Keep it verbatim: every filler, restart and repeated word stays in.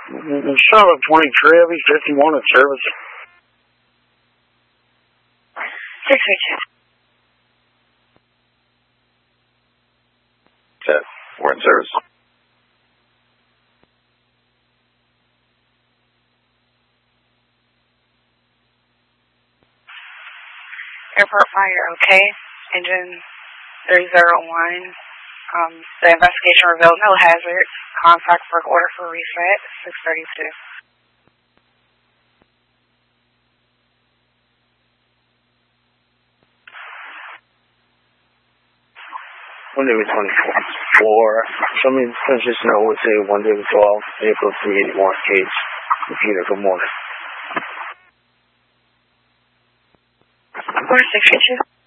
Son of twenty-three, I'll be fifty-one in service. six three two. Set. We're in service. Airport fire, okay. Engine three zero one. Um, the investigation revealed no hazards. Contact work order for reset, six thirty-two. one David twenty-four. Show me the just know what's a one David twelve, April three eighty-one, Cage. Computer, good morning. four six two two.